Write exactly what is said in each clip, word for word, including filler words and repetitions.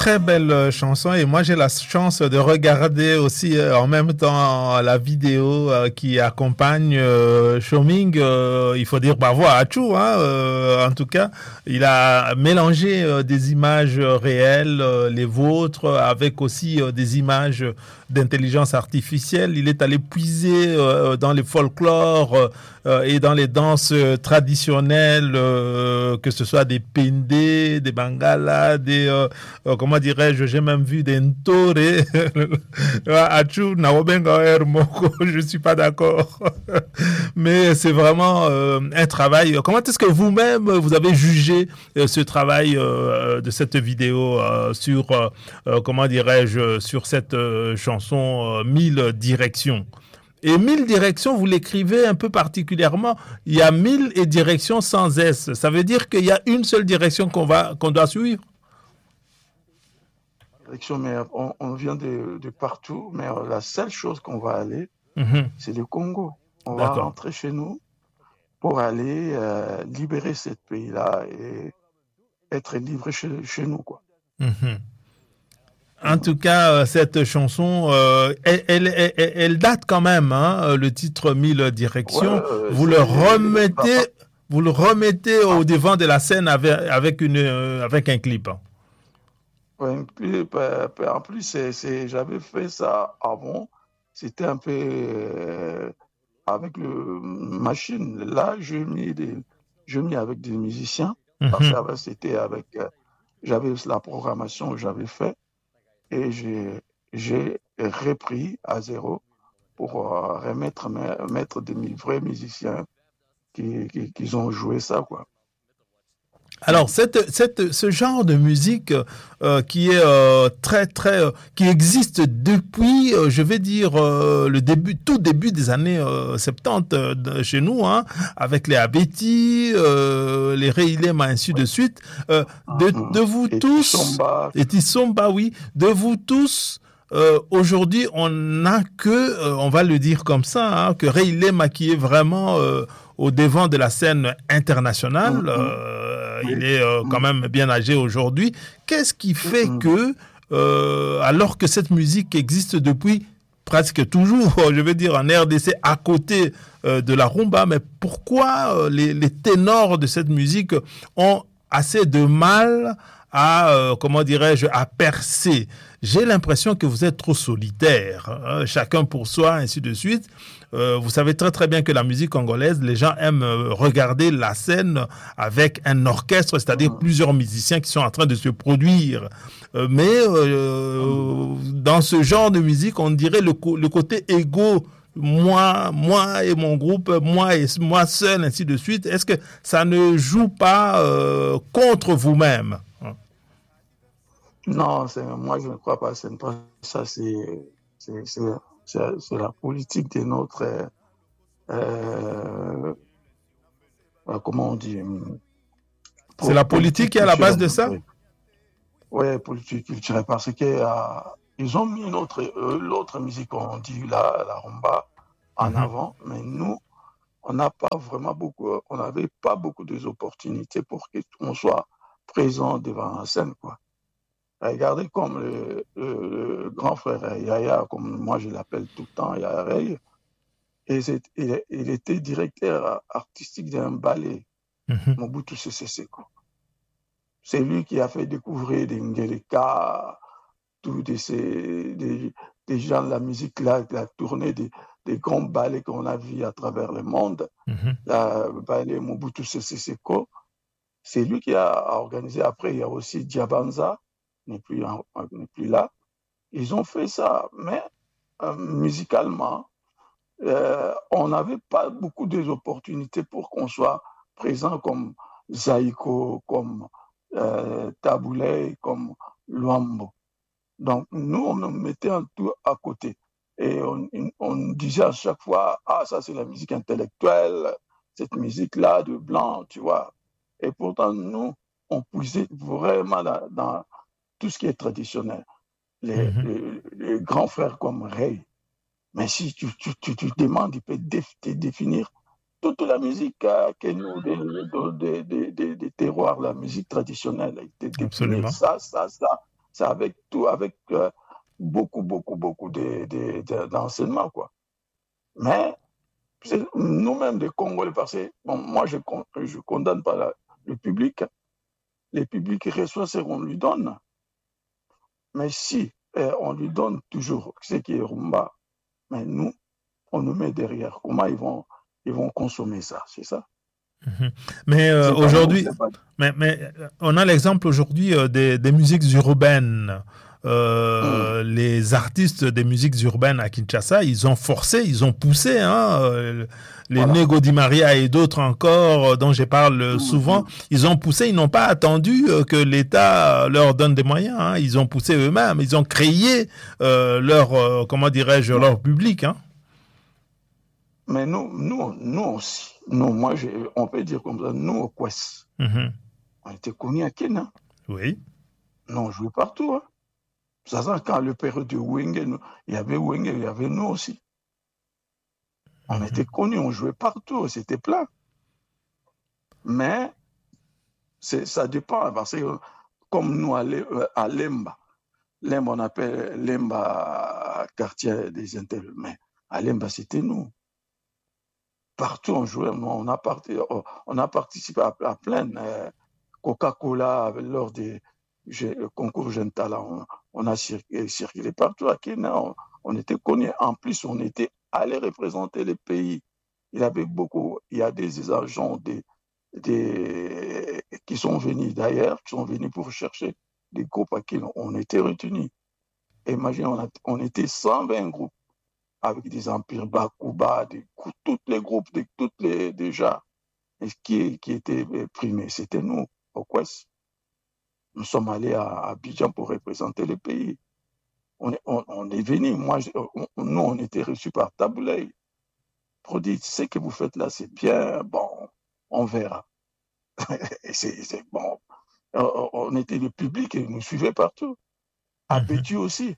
très belle euh, chanson et moi j'ai la chance de regarder aussi euh, en même temps la vidéo euh, qui accompagne euh, Choming. Euh, il faut dire bravo à Achou, hein, euh, en tout cas. Il a mélangé euh, des images réelles, euh, les vôtres, avec aussi euh, des images d'intelligence artificielle. Il est allé puiser euh, dans les folklores euh, et dans les danses traditionnelles, euh, que ce soit des pendé, des bangalas, des... Euh, euh, comment dirais-je, j'ai même vu des ntore. Achou, Naobenga Moko, je suis pas d'accord. Mais c'est vraiment euh, un travail. Comment est-ce que vous-même, vous avez jugé euh, ce travail euh, de cette vidéo euh, sur, euh, comment dirais-je, sur cette euh, chanson euh, Mille directions? Et Mille directions, vous l'écrivez un peu particulièrement. Il y a mille et directions sans S. Ça veut dire qu'il y a une seule direction qu'on va, qu'on doit suivre. Direction, mais on, on vient de, de partout, mais la seule chose qu'on va aller, Mm-hmm. c'est le Congo. On va D'accord. rentrer chez nous pour aller euh, libérer ce pays-là et être livré chez, chez nous, quoi. Mm-hmm. En tout cas, cette chanson, euh, elle, elle, elle, elle date quand même, hein, le titre Mille Ouais, directions. euh, Vous le remettez, bah, vous le remettez bah, au devant de la scène avec, avec, une, avec un clip. ouais, puis, bah, bah, en plus, c'est, c'est, j'avais fait ça avant. C'était un peu euh, avec le machine. Là, je mis des, je mis avec des musiciens parce Mm-hmm. que c'était avec, euh, j'avais la programmation que j'avais fait et j'ai, j'ai repris à zéro pour euh, remettre mettre des vrais musiciens qui, qui, qui ont joué ça, quoi. Alors, cette, cette, ce genre de musique euh, qui est euh, très, très, euh, qui existe depuis, euh, je vais dire, euh, le début, tout début des années euh, soixante-dix euh, de, chez nous, hein, avec les Abeti, euh, les Reilem, ainsi de suite. Euh, de, de vous Et tous, Kissomba, et Tissomba, oui, de vous tous, euh, aujourd'hui, on n'a que, euh, on va le dire comme ça, hein, que Reilem qui est vraiment euh, au devant de la scène internationale. hum, hum, Euh, il oui, est euh, quand hum, même bien âgé aujourd'hui. Qu'est-ce qui fait hum, que, euh, alors que cette musique existe depuis presque toujours, je veux dire en R D C, à côté euh, de la rumba, mais pourquoi euh, les, les ténors de cette musique ont assez de mal à, euh, comment dirais-je, à percer? J'ai l'impression que vous êtes trop solitaire, hein, chacun pour soi, ainsi de suite. Euh, vous savez très très bien que la musique congolaise, les gens aiment euh, regarder la scène avec un orchestre, c'est-à-dire hum, plusieurs musiciens qui sont en train de se produire. Euh, mais euh, hum. dans ce genre de musique, on dirait le, co- le côté égo, moi, moi et mon groupe, moi et moi seul, ainsi de suite. Est-ce que ça ne joue pas euh, contre vous-même? Non, c'est, moi je ne crois pas. C'est pas ça. C'est, c'est, c'est, c'est, c'est la politique de notre, euh, euh, comment on dit, C'est pour, la politique politique qui est à la base culturelle. de ça? Oui, ouais, politique culturelle parce que euh, ils ont mis notre, euh, l'autre musique, on dit la, la rumba, en Mhm. avant, mais nous, on n'a pas vraiment beaucoup, on n'avait pas beaucoup d'opportunités pour qu'on soit présent devant la scène, quoi. Regardez comme le, le- le grand frère Yaya, comme moi je l'appelle tout le temps, Yaya Rey, et c'est- il, il était directeur artistique d'un ballet, Mhm. Mobutu Sese Seko. C'est lui qui a fait découvrir des Ngeleka, tous des, ces- des, des gens de la musique là, la tournée des, des grands ballets qu'on a vus à travers le monde. Mhm. La ballet Mobutu Sese Seko, c'est lui qui a organisé. Après, il y a aussi Diabanza, n'est plus, n'est plus là. Ils ont fait ça, mais euh, musicalement, euh, on n'avait pas beaucoup d'opportunités pour qu'on soit présent comme Zaïko, comme euh, Taboulay, comme Luambo. Donc, nous, on nous mettait un tout à côté. Et on, on disait à chaque fois, ah, ça c'est la musique intellectuelle, cette musique-là de blanc, tu vois. Et pourtant, nous, on puisait vraiment dans, dans tout ce qui est traditionnel. Les, Mhm. les, les grands frères comme Ray. Mais si tu, tu, tu, tu demandes, il peut déf, définir toute la musique euh, que nous, des, des, des, des, des terroirs, la musique traditionnelle, il peut définir Absolument. ça, ça, ça. c'est avec tout, avec euh, beaucoup, beaucoup, beaucoup de, de, de, d'enseignement, quoi. Mais c'est nous-mêmes, les Congolais, parce que bon, moi, je ne condamne pas la, le public. Le public reçoit ce qu'on lui donne. Mais si eh, on lui donne toujours ce qui est rumba, mais nous, on nous met derrière. Comment ils vont, ils vont consommer ça, c'est ça? Mm-hmm. Mais euh, aujourd'hui, pas... mais, mais on a l'exemple aujourd'hui euh, des, des musiques urbaines. Euh, mm. Les artistes des musiques urbaines à Kinshasa, ils ont forcé, ils ont poussé, hein, euh, les voilà. Nego Di Maria et d'autres encore, euh, dont je parle mm. souvent, ils ont poussé, ils n'ont pas attendu euh, que l'État leur donne des moyens, hein, ils ont poussé eux-mêmes, ils ont créé euh, leur, euh, comment dirais-je, mm. leur public. Hein. Mais nous, nous, nous aussi, nous, moi, je, on peut dire comme ça, nous au Quest, mm-hmm. on était connus à Kenya. Oui. Nous, on jouait partout, hein. Ça sent quand le période de Wenge, il y avait Wenge, il y avait nous aussi. On mm-hmm. était connus, on jouait partout, c'était plein. Mais c'est, ça dépend, parce que comme nous à Lemba, Lemba, on appelle Lemba quartier des intellectuels, mais à Lemba, c'était nous. Partout on jouait, on a, parti, on a participé à, à plein. Euh, Coca-Cola, lors des le concours Jeune Talent, on, on a circulé, circulé partout à Kenya, on, on était connus. En plus, on était allé représenter les pays. Il y avait beaucoup, il y a des agents des, des, qui sont venus d'ailleurs, qui sont venus pour chercher des groupes à qui on était retenus. Imaginez, on, a, on était cent vingt groupes avec des empires Bakuba, des, tous les groupes, de, toutes les déjà, qui, qui étaient primés. C'était nous, au Quest. Nous sommes allés à Abidjan pour représenter le pays. On est, on, on est venus, moi, on, nous, on était reçus par Taboulay. Pour dire, ce que vous faites là, c'est bien, bon, on verra. Et c'est, c'est bon. On était le public et nous suivait partout. À Bétu aussi.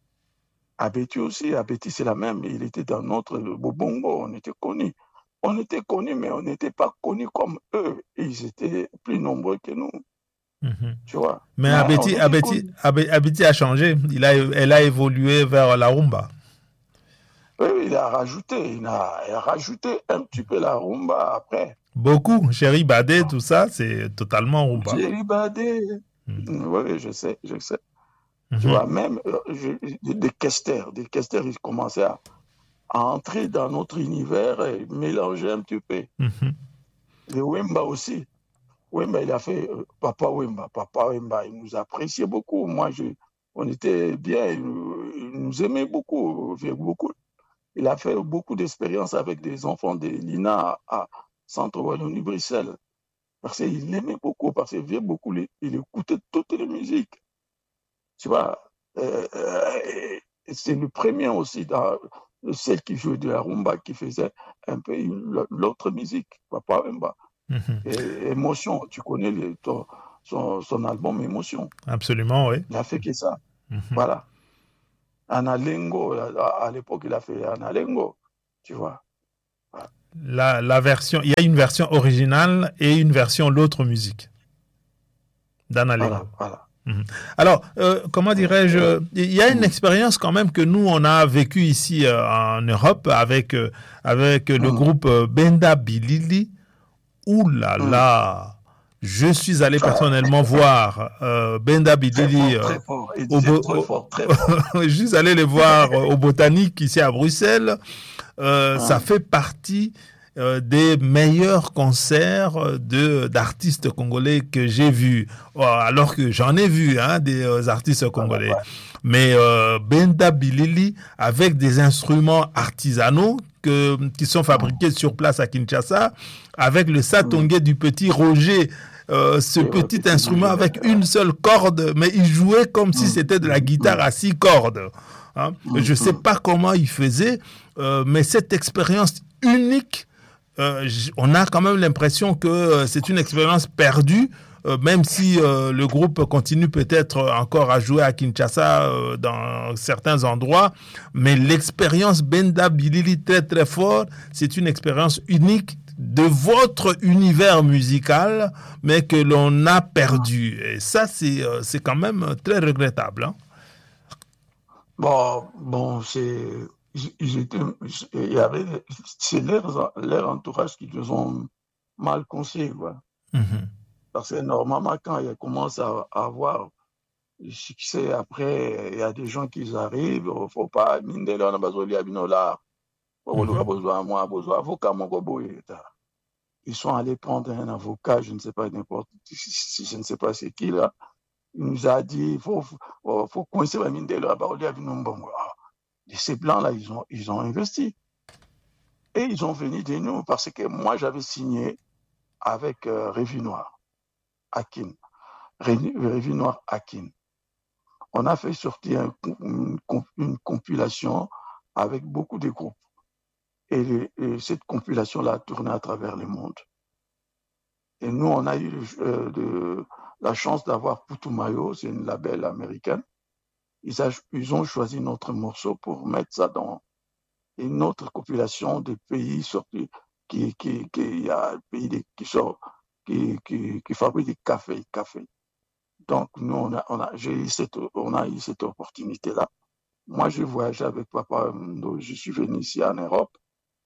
À Bétu aussi, à Bétu, c'est la même. Il était dans notre Bobongo, on était connus. On était connus, mais on n'était pas connus comme eux. Ils étaient plus nombreux que nous. Mm-hmm. Tu vois. Mais Abeti, Abeti, Abeti a changé. Il a, elle a évolué vers la rumba. Oui, il a rajouté. Il a, il a rajouté un petit peu la rumba après. Beaucoup. Chéri Badé, tout ça, c'est totalement rumba. Chéri Badé. Mm. Oui, je sais, je sais. Mm-hmm. Tu vois, même euh, je, des questeurs, des questeurs, ils commençaient à, à entrer dans notre univers et mélanger un petit peu. Mm-hmm. Les Wemba aussi. Wemba, il a fait euh, Papa Wemba. Papa Wemba, il nous appréciait beaucoup. Moi, je, on était bien, il, il nous aimait beaucoup, beaucoup. Il a fait beaucoup d'expériences avec des enfants de l'I N A à, à Centre Wallonie-Bruxelles. Parce qu'il l'aimait beaucoup, parce qu'il vient beaucoup, il écoutait toutes les musiques. Tu vois, euh, euh, c'est le premier aussi, dans, celle qui jouait de la rumba, qui faisait un peu l'autre musique, Papa Wemba. Mm-hmm. Et Émotion, tu connais le, ton, son, son album Émotion. Absolument, oui. Il a fait que ça. Mm-hmm. Voilà. Analengo, à, à l'époque, il a fait Analengo, tu vois. Voilà. La, la version, il y a une version originale et une version l'autre musique d'Analengo. Voilà, voilà. Mm-hmm. Alors, euh, comment dirais-je, il y a une expérience quand même que nous, on a vécu ici euh, en Europe avec, euh, avec le mm. groupe euh, Benda Bilili. Ouh là là, mm. je suis allé personnellement voir euh, Benda Bilili. Très fort, très fort. Au bo- très fort, très fort. Je suis allé les voir euh, au Botanique ici à Bruxelles. Euh, mm. Ça fait partie euh, des meilleurs concerts de, d'artistes congolais que j'ai vus. Oh, alors que j'en ai vu hein, des euh, artistes congolais. Ah, ouais. Mais euh, Benda Bilili avec des instruments artisanaux que, qui sont fabriqués sur place à Kinshasa, avec le satongé du petit Roger, euh, ce oui, petit oui, instrument oui, avec oui. une seule corde, mais il jouait comme si c'était de la guitare à six cordes. Hein. Je ne sais pas comment il faisait, euh, mais cette expérience unique, euh, on a quand même l'impression que euh, c'est une expérience perdue, euh, même si euh, le groupe continue peut-être encore à jouer à Kinshasa euh, dans certains endroits, mais l'expérience Benda Bilili très très fort, c'est une expérience unique de votre univers musical, mais que l'on a perdu. Et ça, c'est, euh, c'est quand même très regrettable. Hein? Bon, bon, c'est, ils, ils étaient, il y avait, c'est leur, leur entourage qui nous ont mal conseillé, quoi. Mhm. Parce que normalement, quand ils commencent à, à avoir le succès, après, il y a des gens qui arrivent, il ne faut pas, mine de l'eau, on a besoin de l'abinola, on a Mhm. besoin de moi, besoin d'avocat, mon gobo, ils sont allés prendre un avocat, je ne sais pas n'importe, je ne sais pas c'est qui là. Il nous a dit, il faut, faut, faut coincer la mine de l'eau, on a vu Et ces blancs-là, ils ont, ils ont investi. Et ils ont venu de nous parce que moi, j'avais signé avec euh, Revue Noire, Akin. Revue Noire, Akin. On a fait sortir un, une, une compilation avec beaucoup de groupes. Et, les, et cette compilation-là a tourné à travers le monde. Et nous, on a eu euh, de, la chance d'avoir Putumayo, c'est une label américaine. Ils, a, ils ont choisi notre morceau pour mettre ça dans une autre compilation de pays sortis, qui, qui, qui, il y a un pays de, qui, sort, qui, qui, qui fabrique des cafés, cafés. Donc, nous, on a, on a, j'ai eu cette, on a eu cette opportunité-là. Moi, je voyageais avec papa, je suis venu ici en Europe.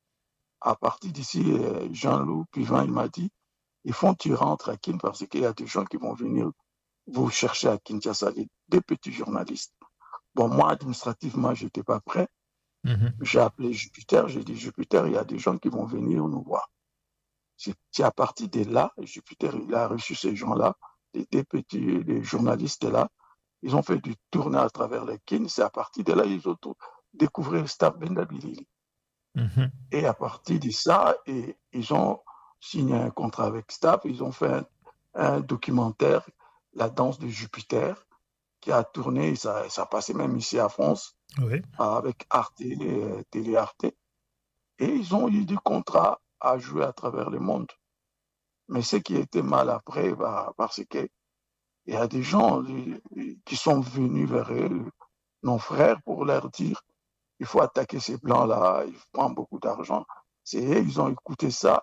À partir d'ici, Jean-Loup Pivin, il m'a dit, il faut que tu rentres à Kin parce qu'il y a des gens qui vont venir vous chercher à Kinshasa, des petits journalistes. Bon, moi, administrativement, je n'étais pas prêt. Mm-hmm. J'ai appelé Jupiter, j'ai dit, Jupiter, il y a des gens qui vont venir nous voir. C'est à partir de là, Jupiter, il a reçu ces gens-là, des, des petits des journalistes-là. Ils ont fait du tournée à travers les Kin. C'est à partir de là, ils ont découvert Staff Bendabilili. Mm-hmm. Et à partir de ça, et, ils ont signé un contrat avec Staff. Ils ont fait un, un documentaire, La danse de Jupiter, qui a tourné, ça, ça passait même ici à France, oui. Avec Arte, Télé Arte. Et ils ont eu des contrats à jouer à travers le monde. Mais ce qui était mal après, bah, parce qu'il y a des gens qui sont venus vers eux, nos frères, pour leur dire il faut attaquer ces blancs-là, ils prennent beaucoup d'argent. C'est eux, ils ont écouté ça.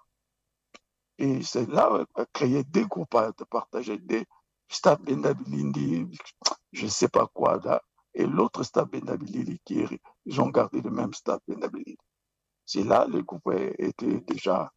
Et c'est là créer des groupes à partager des Staff Bendabilili, je ne sais pas quoi là. Et l'autre Staff Bendabilili, qui ils ont gardé le même Staff Bendabilili. C'est là le groupe était déjà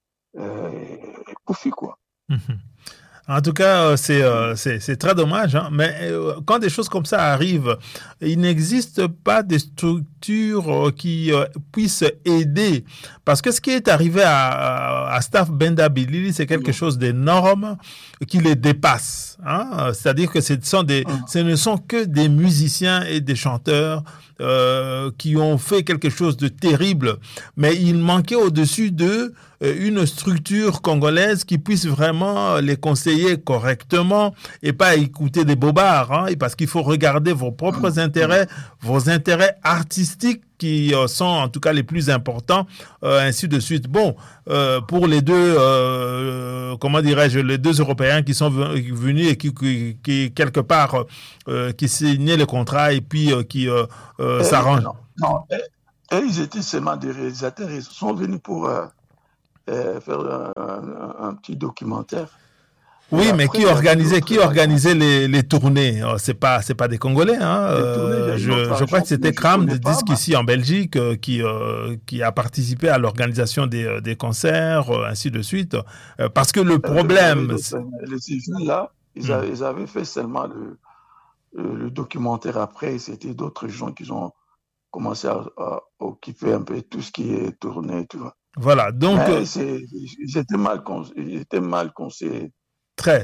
euh, couffé, quoi. Mm-hmm. En tout cas, c'est, euh, c'est, c'est très dommage, hein, mais euh, quand des choses comme ça arrivent, il n'existe pas de structures qui euh, puissent aider. Parce que ce qui est arrivé à, à Staff Bendabilili, c'est quelque chose d'énorme qui les dépasse. Hein? C'est-à-dire que ce, sont des, ce ne sont que des musiciens et des chanteurs euh, qui ont fait quelque chose de terrible, mais il manquait au-dessus d'eux une structure congolaise qui puisse vraiment les conseiller correctement et pas écouter des bobards, hein, parce qu'il faut regarder vos propres intérêts, vos intérêts artistiques qui euh, sont en tout cas les plus importants, euh, ainsi de suite. Bon, euh, pour les deux, euh, comment dirais-je, les deux Européens qui sont venus et qui, qui, qui quelque part, euh, qui signaient le contrat et puis euh, qui euh, euh, s'arrangent. Non, non. Et, et ils étaient seulement des réalisateurs, ils sont venus pour euh, euh, faire un, un, un petit documentaire. Oui, mais qui organisait, qui organisait les, les tournées? C'est pas, c'est pas des Congolais, hein. Euh, je, je crois que c'était Kram de Disque ici en Belgique euh, qui, euh, qui a participé à l'organisation des, des concerts, euh, ainsi de suite. Euh, parce que le problème, euh, les civils là, ils, a, hmm. ils avaient fait seulement le, le documentaire. Après, c'était d'autres gens qui ont commencé à, à occuper un peu tout ce qui est tourné, tu vois. Voilà, donc mais ils étaient mal, ils étaient mal conseillés. Très.